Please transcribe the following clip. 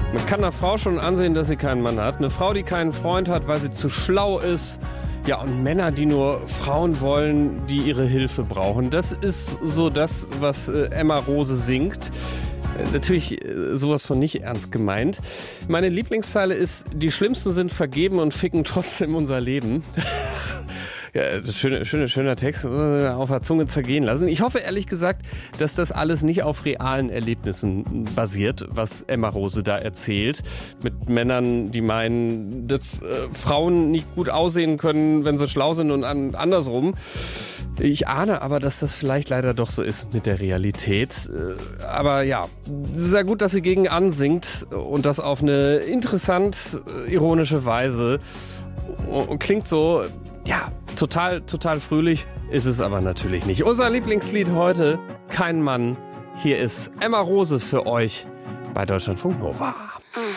Man kann einer Frau schon ansehen, dass sie keinen Mann hat. Eine Frau, die keinen Freund hat, weil sie zu schlau ist. Ja, und Männer, die nur Frauen wollen, die ihre Hilfe brauchen. Das ist so das, was Emma Rose singt. Natürlich sowas von nicht ernst gemeint. Meine Lieblingszeile ist: Die Schlimmsten sind vergeben und ficken trotzdem unser Leben. Ja, schöner Text, auf der Zunge zergehen lassen. Ich hoffe ehrlich gesagt, dass das alles nicht auf realen Erlebnissen basiert, was Emma Rose da erzählt. Mit Männern, die meinen, dass Frauen nicht gut aussehen können, wenn sie schlau sind und andersrum. Ich ahne aber, dass das vielleicht leider doch so ist mit der Realität. Aber ja, sehr gut, dass sie gegen ansingt und das auf eine interessant ironische Weise. Und klingt so, ja, total fröhlich, ist es aber natürlich nicht. Unser Lieblingslied heute, Kein Mann. Hier ist Emma Rose für euch bei Deutschlandfunk Nova.